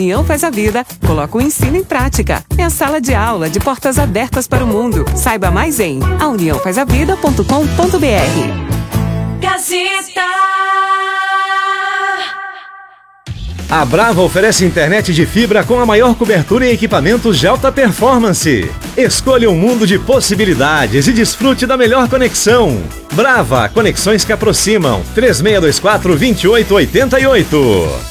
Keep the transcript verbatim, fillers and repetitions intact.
União Faz a Vida coloca o ensino em prática. É a sala de aula de portas abertas para o mundo. Saiba mais em a união faz a vida ponto com ponto br. Gazeta. A Brava oferece internet de fibra com a maior cobertura em equipamentos de alta performance. Escolha um mundo de possibilidades e desfrute da melhor conexão. Brava, conexões que aproximam. três seis dois quatro, dois oito oito oito.